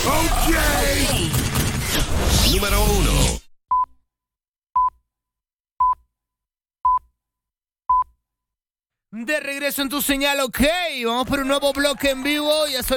Okay. Número 1. De regreso en tu señal, ok. Vamos por un nuevo bloque en vivo. Ya son